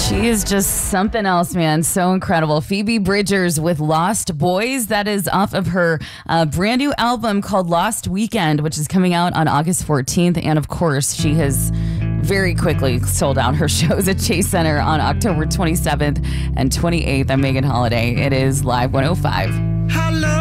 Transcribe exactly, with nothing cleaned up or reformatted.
She is just something else, man. So incredible. Phoebe Bridgers with Lost Boys. That is off of her uh, brand new album called Lost Weekend, which is coming out on August fourteenth. And of course, she has very quickly sold out her shows at Chase Center on October twenty-seventh and twenty-eighth. I'm Megan Holiday. It is Live one oh five.